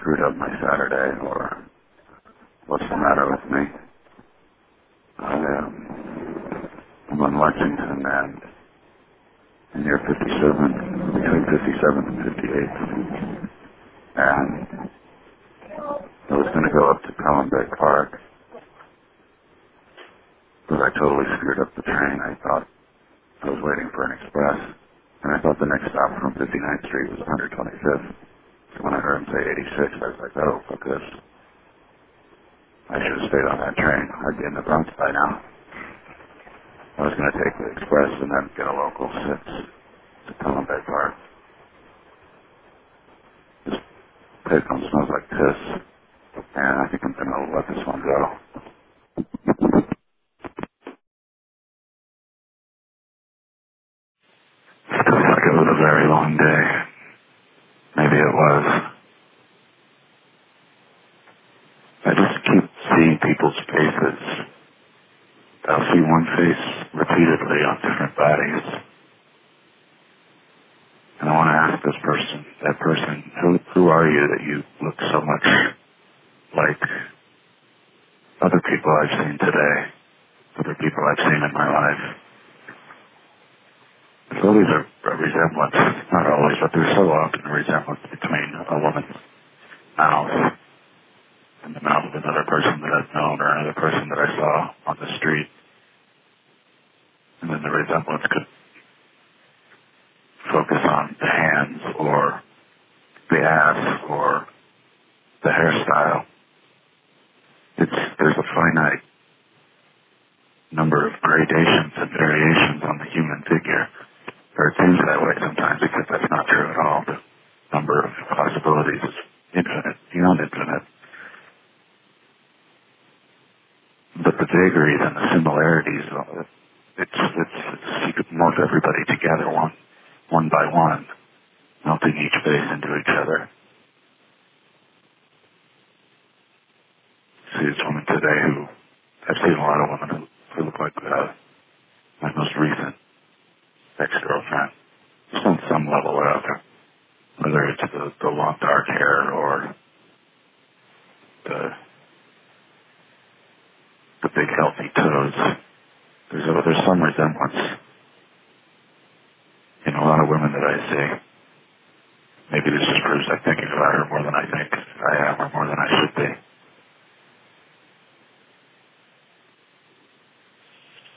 screwed up my Saturday, or what's the matter with me. I'm on Lexington and near 57, between 57th and 58th, and I was going to go up to Pelham Bay Park, but I totally screwed up the train. I thought I was waiting for an express, and I thought the next stop from 59th Street was 125th. So when I heard him say 86, I was like, oh, fuck this. I should have stayed on that train. I'd be in the Bronx by now. I was going to take the express and then get a local 6 to Pelham Bay Park. This payphone smells like piss, and I think I'm going to let this one go. It feels like it was a very long day. Maybe it was. I just keep seeing people's faces. I'll see one face repeatedly on different bodies. And I want to ask that person, who are you that you look so much like other people I've seen today, other people I've seen in my life? There's always a resemblance, not always, but there's so often a resemblance between a woman's mouth and the mouth of another person that I've known or another person that I saw on the street. And then the resemblance could focus on the hands or the ass or the hairstyle. There's a finite number of gradations and variations on the human figure. Or it seems that way sometimes, because that's not true at all. The number of possibilities is infinite, beyond infinite. But the vagaries and the similarities, you could melt everybody together one by one, melting each face into each other. See this woman today who, I've seen a lot of women who look like my most recent ex-girlfriend. Just on some level or other. Whether it's the long dark hair or the big healthy toes. There's some resemblance in a lot of women that I see. Maybe this just proves I'm thinking about her more than I think I am, or more than I should be.